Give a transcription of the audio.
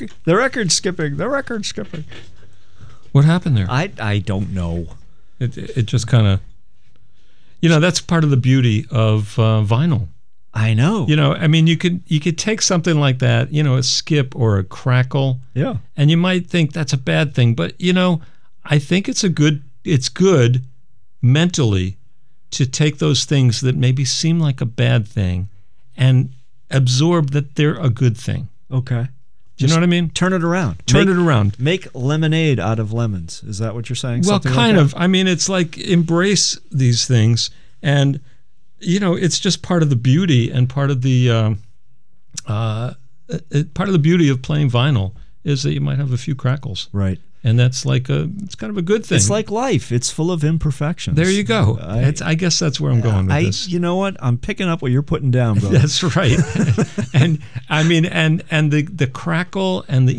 record's skipping. The record's skipping. What happened there? I don't know. It just kind of, that's part of the beauty of vinyl. I know. I mean, you could take something like that, a skip or a crackle, Yeah. and you might think that's a bad thing, but I think it's good mentally to take those things that maybe seem like a bad thing and absorb that they're a good thing. Okay. Do you know what I mean? Turn it around. Turn it around. Make lemonade out of lemons. Is that what you're saying? Well, Something kind like of. I mean, it's like embrace these things, and it's just part of the beauty and part of the beauty of playing vinyl is that you might have a few crackles. Right. And that's it's kind of a good thing. It's like life. It's full of imperfections. There you go. I guess that's where I'm going with this. You know what? I'm picking up what you're putting down, brother. That's right. And I mean, and the crackle and the